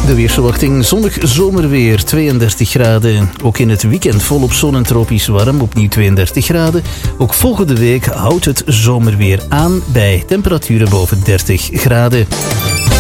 De weersverwachting: zonnig zomerweer, 32 graden. Ook in het weekend volop zon en tropisch warm, opnieuw 32 graden. Ook volgende week houdt het zomerweer aan bij temperaturen boven 30 graden.